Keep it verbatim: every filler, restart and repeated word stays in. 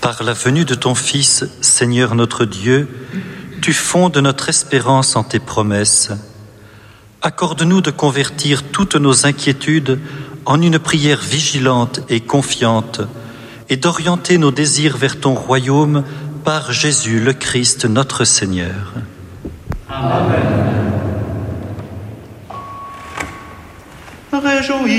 Par la venue de ton Fils, Seigneur notre Dieu, tu fondes notre espérance en tes promesses. Accorde-nous de convertir toutes nos inquiétudes en une prière vigilante et confiante et d'orienter nos désirs vers ton royaume par Jésus le Christ notre Seigneur. Amen. Réjouis